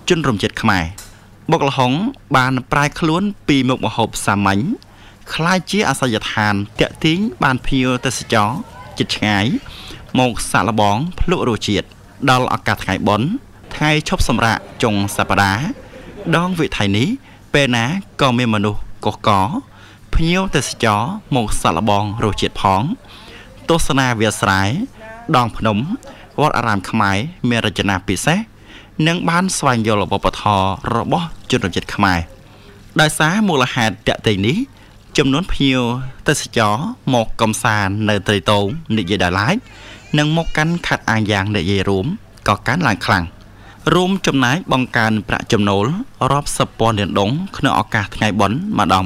ជនរំចិត្តខ្មែរបុកលហុងបានប្រែខ្លួនពីមុខម្ហូបសាមញ្ញคล้ายជាអាសយដ្ឋានតាក់ទាញបានភ្ញៀវទេសចរជិតឆ្ងាយមកសាក់លបងភ្លក់រសជាតិដល់ឱកាសថ្ងៃបុណ្យថ្ងៃឈប់សម្រាកចុងសប្តាហ៍ដងវិថីនេះពេលណាក៏មានមនុស្សកុះកភ្ញៀវទេសចរមកសាក់លបងរសជាតិផងទស្សនាវាលស្រែដងភ្នំវត្តអារាមខ្មែរមានរចនាពិសេសនិងបានស្វែងយល់វប្បធម៌របស់ជនជាតិខ្មែរដោយសារមូលហេតុតាក់ទៃនេះចំនួនភ្ញៀវទេសចរមកកំសាន្តនៅត្រីតោងនិយាយដល់ឡែកនិងមកកាន់ខេត្តអាងយ៉ាងនិយាយរួមក៏កើនឡើងខ្លាំងរួមចំណាយបង្កើនប្រាក់ចំណូលរាប់សិបពាន់លានដុងក្នុងឱកាសថ្ងៃបុណ្យម្ដង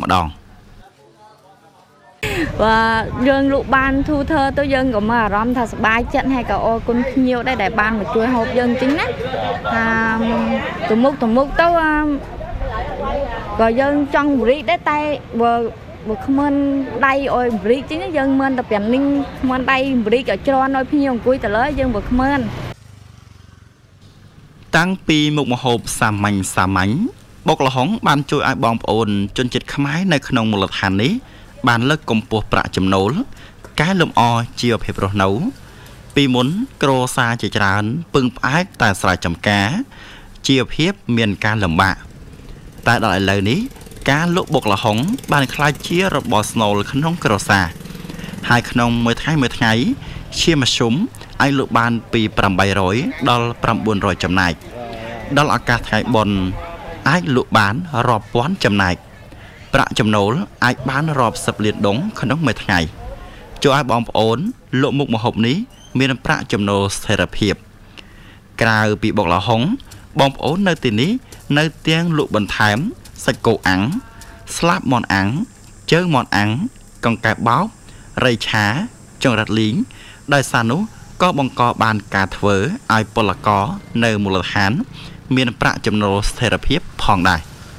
và dương lụ ban thu thơ tôi dương có mà rom thật bài trận hay cả ô con nhiều đây để ban một chuối hộp dương chính đấy tụm múc tôi rồi dương trong bụi đấy tay vừa không ơn đây ôi bụi chính dương mơn tập biển ninh mơn đây bụi ở cho nói phi nhiều cuối từ lớn dương vừa không ơn tăng pi một hộp xà mảnh bọc là hóng ban chui ai bom ồn chân chít khmái nơi khung một lật hàn níបានលើកកម្ពស់ប្រាក់ចំណូលកែលម្អជីវភាពរស់នៅពីមុនគ្រួសារជាច្រើនពឹងផ្អែកតែស្រែចម្ការជីវភាពមានការលំបាកតែដល់ឥឡូវនេះការលក់បុកល្ហុងបានក្លាយជារបរស្នូលក្នុងគ្រួសារហើយក្នុងមួយថ្ងៃជាមធ្យមអាចលក់បានពី800ដល់900ចំណែកដល់ឱកាសថ្ងៃបុណ្យអាចលក់បានរាប់ពាន់ចំណែកប្រាក់ចំណូលអាចបានរាប់សិបលានដុងក្នុងមួយថ្ងៃជួយឲ្យបងប្អូនលក់មុខម្ហូបនេះមានប្រាក់ចំណូលស្ថិរភាពក្រៅពីបុកល្ហុងបងប្អូននៅទីនេះនៅទាំងលក់បន្ថែមសាច់គោអាំងស្លាបមាន់អាំងជើងមាន់អាំងកង្កែបបោករៃឆាចង្រិតលីងដោយសារនោះក៏បង្កបានការធ្វើឲ្យពលករនៅមូលដ្ឋានមានប្រាក់ចំណូលស្ថិរភាពផងដែរ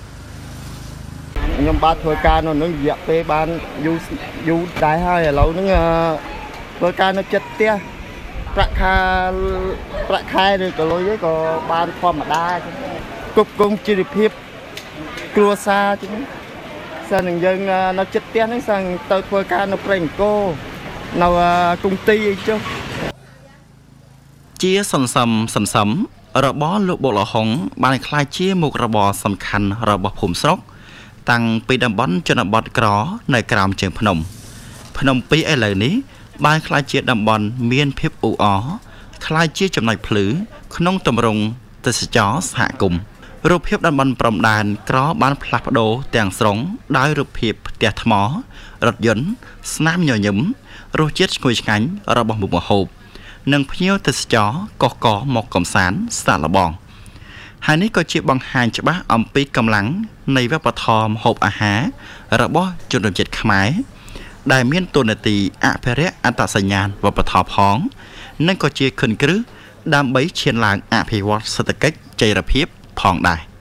ខ្ញុំបាទធ្វើការនៅនឹងរយៈពេលបានយូរដែរហើយឥឡូវហ្នឹងធ្វើការនៅចិត្តផ្ទះប្រាក់ខែឬក៏លុយឯងក៏បានធម្មតាគ្រប់គ្រងជីវភាពគ្រួសារចឹងសិននឹងយើងនៅចិត្តផ្ទះហ្នឹងសិនទៅធ្វើការនៅព្រៃអង្គរនៅកុងទីអីចុះជាសន្សំរបរលក់បុកល្ហុងបានក្លាយជាមុខរបរសំខាន់របស់ភូមិស្រុកតាំងពីតំបន់ជនបទក្រនៅក្រោមជើងភ្នំពីឥឡូវនេះបានក្លាយជាតំបន់មានភាពអ៊ូអរក្លាយជាចំណុចភ្លឺក្នុងទម្រង់ទេសចរសហគមន៍រូបភាពតំបន់ព្រំដែនក្របានផ្លាស់ប្ដូរទាំងស្រុងដោយរូបភាពផ្ទះថ្មរថយន្តស្នាមញញឹមរសជាតិឈ្ងុយឆ្ងាញ់របស់មុខម្ហូបនិងភ្ញៀវទេសចរកកមកកំសាន្តសាក់លបងហើយនេះក៏ជាបង្ហាញច្បាស់អំពីកម្លាំងនៃវប្បធម៌ម្ហូបអាហាររបស់ជនជាតិខ្មែរដែលមានតួនាទីអភិរក្សអត្តសញ្ញាណវប្បធម៌ផងនិងក៏ជាគ្រឹះដើម្បីឈានឡើងអភិវឌ្ឍសេដ្ឋកិច្ចចីរភាពផងដែរ